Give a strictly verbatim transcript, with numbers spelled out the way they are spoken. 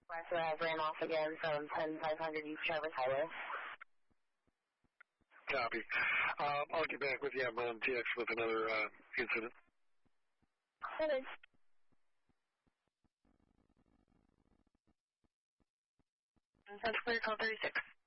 So I ran off again from ten five hundred East Traverse Highway. Copy. Um, I'll get back with you. I'm on T X with another uh, incident. Okay. That's clear, call thirty-six.